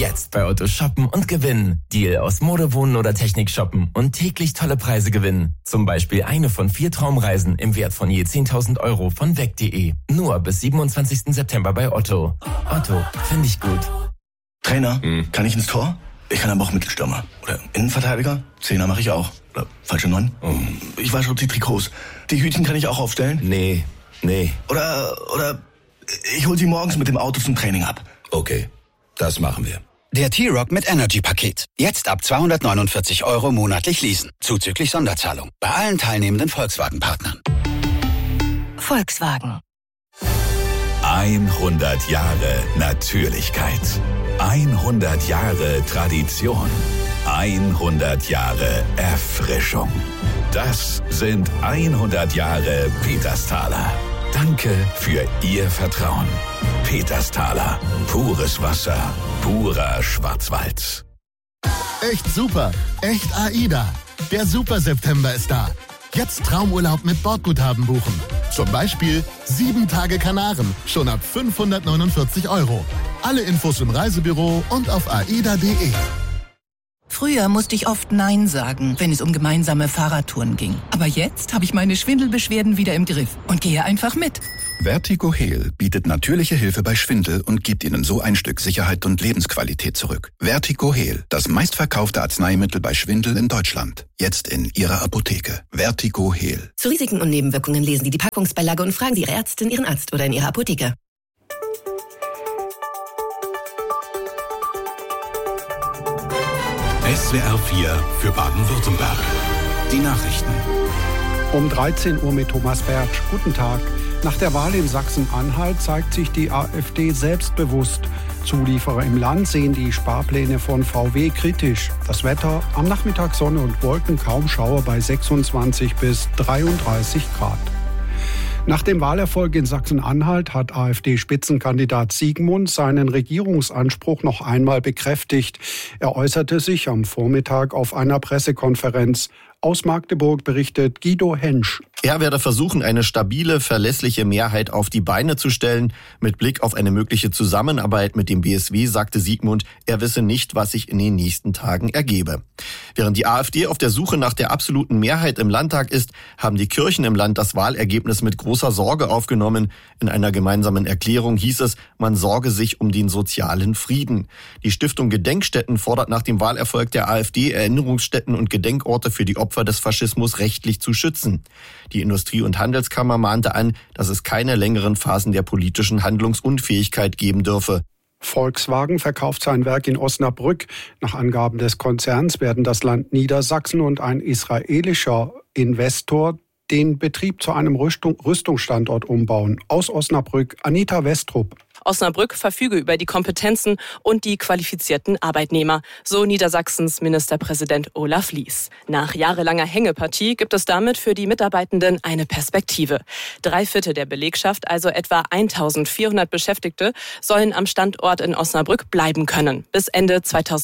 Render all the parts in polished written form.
Jetzt bei Otto shoppen und gewinnen. Deal aus Mode, Wohnen oder Technik shoppen und täglich tolle Preise gewinnen. Zum Beispiel eine von 4 Traumreisen im Wert von je 10.000 € von weg.de. Nur bis 27. September bei Otto. Otto, finde ich gut. Trainer, kann ich ins Tor? Ich kann aber auch Mittelstürmer. Oder Innenverteidiger? Zehner mache ich auch. Oder falsche 9? Ich wasche die Trikots. Die Hütchen kann ich auch aufstellen? Nee. Oder ich hol sie morgens mit dem Auto zum Training ab. Okay, das machen wir. Der T-Rock mit Energy-Paket. Jetzt ab 249 € monatlich leasen. Zuzüglich Sonderzahlung. Bei allen teilnehmenden Volkswagen-Partnern. Volkswagen. 100 Jahre Natürlichkeit. 100 Jahre Tradition. 100 Jahre Erfrischung. Das sind 100 Jahre Petersthaler. Danke für Ihr Vertrauen. Petersthaler. Pures Wasser. Purer Schwarzwald. Echt super. Echt AIDA. Der Super September ist da. Jetzt Traumurlaub mit Bordguthaben buchen. Zum Beispiel 7 Tage Kanaren. Schon ab 549 €. Alle Infos im Reisebüro und auf aida.de. Früher musste ich oft Nein sagen, wenn es um gemeinsame Fahrradtouren ging. Aber jetzt habe ich meine Schwindelbeschwerden wieder im Griff und gehe einfach mit. Vertigo Heal bietet natürliche Hilfe bei Schwindel und gibt Ihnen so ein Stück Sicherheit und Lebensqualität zurück. Vertigo Heal, das meistverkaufte Arzneimittel bei Schwindel in Deutschland. Jetzt in Ihrer Apotheke. Vertigo Heal. Zu Risiken und Nebenwirkungen lesen Sie die Packungsbeilage und fragen Sie Ihre Ärztin, Ihren Arzt oder in Ihrer Apotheke. SWR 4 für Baden-Württemberg. Die Nachrichten. Um 13 Uhr mit Thomas Bertsch. Guten Tag. Nach der Wahl in Sachsen-Anhalt zeigt sich die AfD selbstbewusst. Zulieferer im Land sehen die Sparpläne von VW kritisch. Das Wetter: am Nachmittag Sonne und Wolken, kaum Schauer bei 26 bis 33 Grad. Nach dem Wahlerfolg in Sachsen-Anhalt hat AfD-Spitzenkandidat Siegmund seinen Regierungsanspruch noch einmal bekräftigt. Er äußerte sich am Vormittag auf einer Pressekonferenz. Aus Magdeburg berichtet Guido Hensch. Er werde versuchen, eine stabile, verlässliche Mehrheit auf die Beine zu stellen. Mit Blick auf eine mögliche Zusammenarbeit mit dem BSW sagte Siegmund, er wisse nicht, was sich in den nächsten Tagen ergebe. Während die AfD auf der Suche nach der absoluten Mehrheit im Landtag ist, haben die Kirchen im Land das Wahlergebnis mit großer Sorge aufgenommen. In einer gemeinsamen Erklärung hieß es, man sorge sich um den sozialen Frieden. Die Stiftung Gedenkstätten fordert nach dem Wahlerfolg der AfD, Erinnerungsstätten und Gedenkorte für die Opfer des Faschismus rechtlich zu schützen. Die Industrie- und Handelskammer mahnte an, dass es keine längeren Phasen der politischen Handlungsunfähigkeit geben dürfe. Volkswagen verkauft sein Werk in Osnabrück. Nach Angaben des Konzerns werden das Land Niedersachsen und ein israelischer Investor den Betrieb zu einem Rüstungsstandort umbauen. Aus Osnabrück, Anita Westrup. Osnabrück verfüge über die Kompetenzen und die qualifizierten Arbeitnehmer, so Niedersachsens Ministerpräsident Olaf Lies. Nach jahrelanger Hängepartie gibt es damit für die Mitarbeitenden eine Perspektive. 3/4 der Belegschaft, also etwa 1.400 Beschäftigte, sollen am Standort in Osnabrück bleiben können. Bis Ende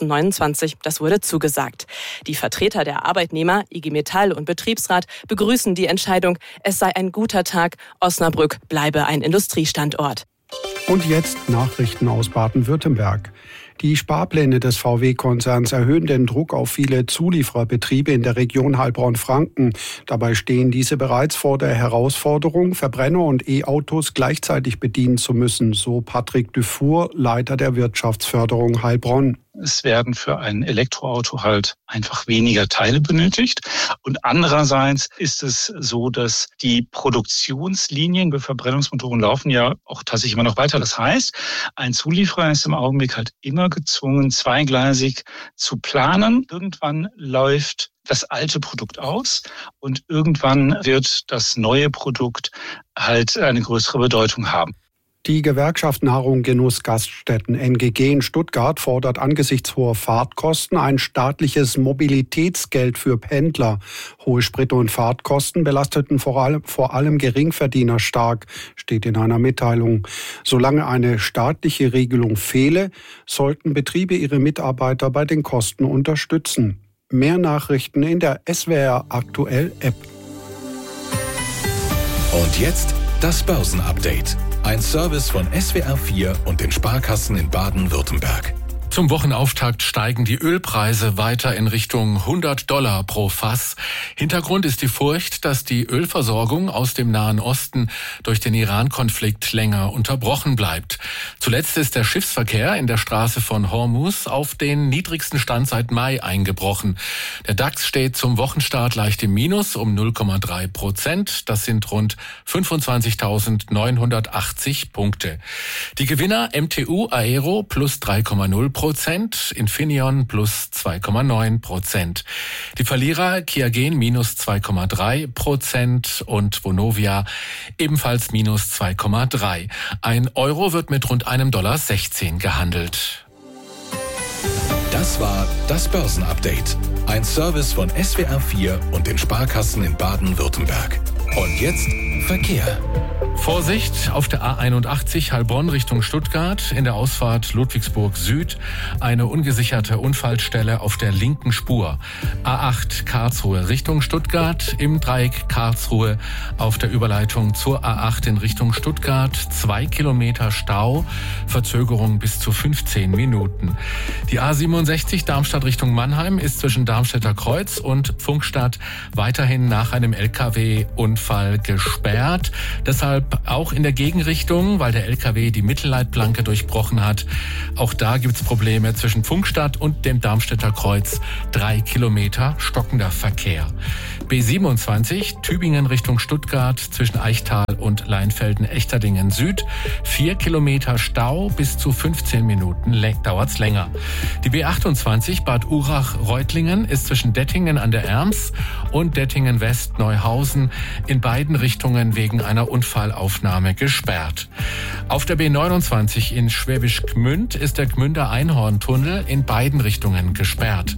2029, das wurde zugesagt. Die Vertreter der Arbeitnehmer, IG Metall und Betriebsrat, begrüßen die Entscheidung, es sei ein guter Tag, Osnabrück bleibe ein Industriestandort. Und jetzt Nachrichten aus Baden-Württemberg. Die Sparpläne des VW-Konzerns erhöhen den Druck auf viele Zuliefererbetriebe in der Region Heilbronn-Franken. Dabei stehen diese bereits vor der Herausforderung, Verbrenner und E-Autos gleichzeitig bedienen zu müssen, so Patrick Dufour, Leiter der Wirtschaftsförderung Heilbronn. Es werden für ein Elektroauto halt einfach weniger Teile benötigt. Und andererseits ist es so, dass die Produktionslinien bei Verbrennungsmotoren laufen ja auch tatsächlich immer noch weiter. Das heißt, ein Zulieferer ist im Augenblick halt immer gezwungen, zweigleisig zu planen. Irgendwann läuft das alte Produkt aus und irgendwann wird das neue Produkt halt eine größere Bedeutung haben. Die Gewerkschaft Nahrung Genuss Gaststätten NGG in Stuttgart fordert angesichts hoher Fahrtkosten ein staatliches Mobilitätsgeld für Pendler. Hohe Sprit- und Fahrtkosten belasteten vor allem Geringverdiener stark, steht in einer Mitteilung. Solange eine staatliche Regelung fehle, sollten Betriebe ihre Mitarbeiter bei den Kosten unterstützen. Mehr Nachrichten in der SWR Aktuell App. Und jetzt das Börsenupdate. Ein Service von SWR 4 und den Sparkassen in Baden-Württemberg. Zum Wochenauftakt steigen die Ölpreise weiter in Richtung $100 pro Fass. Hintergrund ist die Furcht, dass die Ölversorgung aus dem Nahen Osten durch den Iran-Konflikt länger unterbrochen bleibt. Zuletzt ist der Schiffsverkehr in der Straße von Hormuz auf den niedrigsten Stand seit Mai eingebrochen. Der DAX steht zum Wochenstart leicht im Minus um 0,3%. Das sind rund 25.980 Punkte. Die Gewinner MTU Aero plus 3,0%, Infineon plus 2,9%. Die Verlierer Qiagen minus 2,3% und Vonovia ebenfalls minus 2,3%. Ein Euro wird mit rund $1,16 gehandelt. Das war das Börsenupdate. Ein Service von SWR4 und den Sparkassen in Baden-Württemberg. Und jetzt Verkehr. Vorsicht auf der A81 Heilbronn Richtung Stuttgart, in der Ausfahrt Ludwigsburg Süd, eine ungesicherte Unfallstelle auf der linken Spur. A8 Karlsruhe Richtung Stuttgart, im Dreieck Karlsruhe auf der Überleitung zur A8 in Richtung Stuttgart, 2 Kilometer Stau, Verzögerung bis zu 15 Minuten. Die A67 Darmstadt Richtung Mannheim ist zwischen Darmstädter Kreuz und Pfungstadt weiterhin nach einem LKW-Unfall gesperrt. Deshalb auch in der Gegenrichtung, weil der LKW die Mittelleitplanke durchbrochen hat. Auch da gibt's Probleme zwischen Pfungstadt und dem Darmstädter Kreuz. 3 Kilometer stockender Verkehr. B27 Tübingen Richtung Stuttgart zwischen Eichtal und Leinfelden-Echterdingen Süd. 4 Kilometer Stau, bis zu 15 Minuten dauert's länger. Die B28 Bad Urach-Reutlingen ist zwischen Dettingen an der Erms und Dettingen-West-Neuhausen in beiden Richtungen wegen einer Unfallaufnahme gesperrt. Auf der B29 in Schwäbisch Gmünd ist der Gmünder Einhorntunnel in beiden Richtungen gesperrt.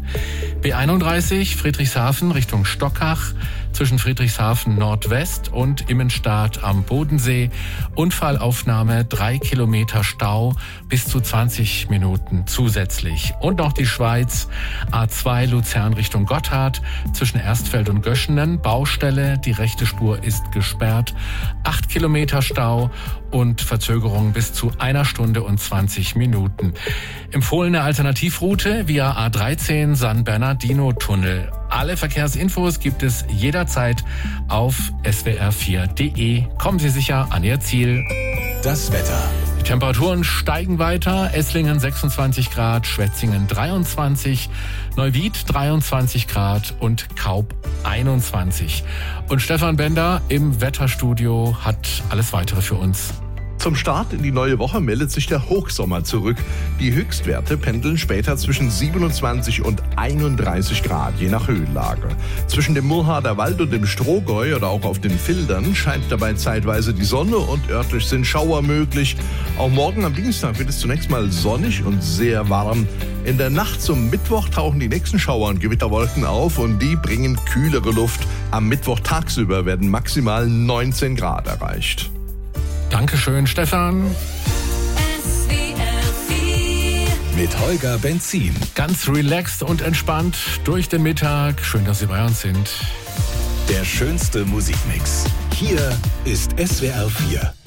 B31 Friedrichshafen Richtung Stockach zwischen Friedrichshafen Nordwest und Immenstadt am Bodensee. Unfallaufnahme, 3 Kilometer Stau, bis zu 20 Minuten zusätzlich. Und noch die Schweiz, A2 Luzern Richtung Gotthard zwischen Erstfeld und Göschenen. Baustelle, die rechte Spur ist gesperrt. 8 Kilometer Stau und Verzögerung bis zu 1 Stunde und 20 Minuten. Empfohlene Alternativroute via A13 San Bernardino-Tunnel. Alle Verkehrsinfos gibt es jederzeit auf swr4.de. Kommen Sie sicher an Ihr Ziel. Das Wetter. Die Temperaturen steigen weiter. Esslingen 26 Grad, Schwetzingen 23, Neuwied 23 Grad und Kaub 21. Und Stefan Bender im Wetterstudio hat alles Weitere für uns. Zum Start in die neue Woche meldet sich der Hochsommer zurück. Die Höchstwerte pendeln später zwischen 27 und 31 Grad, je nach Höhenlage. Zwischen dem Murrharder Wald und dem Strohgäu oder auch auf den Fildern scheint dabei zeitweise die Sonne und örtlich sind Schauer möglich. Auch morgen am Dienstag wird es zunächst mal sonnig und sehr warm. In der Nacht zum Mittwoch tauchen die nächsten Schauer und Gewitterwolken auf und die bringen kühlere Luft. Am Mittwoch tagsüber werden maximal 19 Grad erreicht. Dankeschön, Stefan. Mit Holger Benzin. Ganz relaxed und entspannt durch den Mittag. Schön, dass Sie bei uns sind. Der schönste Musikmix. Hier ist SWR4.